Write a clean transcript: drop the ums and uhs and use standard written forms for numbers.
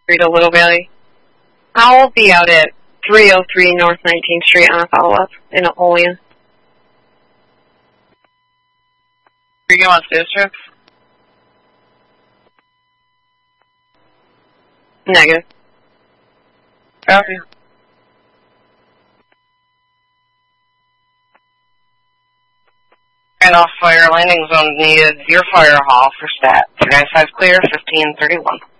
Street, a Little Valley. I'll be out at 303 North 19th Street on a follow-up in Olean. Are you on sales trip? Negative. Copy. And off fire landing zone needed. Your fire hall for stat. 395 clear, 1531.